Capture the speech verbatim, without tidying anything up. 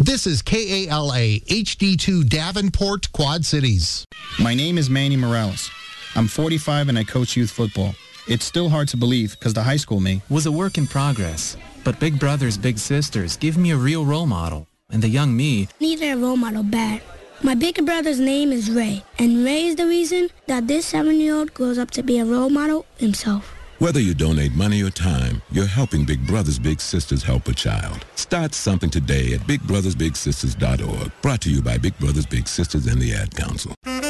This is K A L A H D two Davenport, Quad Cities. My name is Manny Morales. I'm forty-five and I coach youth football. It's still hard to believe because the high school me was a work in progress. But Big Brothers Big Sisters give me a real role model. And the young me needed a role model bad. My big brother's name is Ray. And Ray is the reason that this seven-year-old grows up to be a role model himself. Whether you donate money or time, you're helping Big Brothers Big Sisters help a child. Start something today at big brothers big sisters dot org. Brought to you by Big Brothers Big Sisters and the Ad Council.